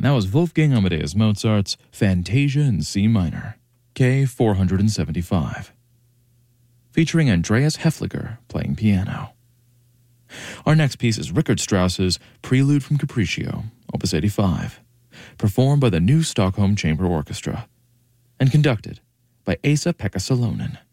And that was Wolfgang Amadeus Mozart's Fantasia in C minor, K475, featuring Andreas Hefliger playing piano. Our next piece is Richard Strauss's Prelude from Capriccio, Opus 85, performed by the New Stockholm Chamber Orchestra and conducted by Esa-Pekka Salonen.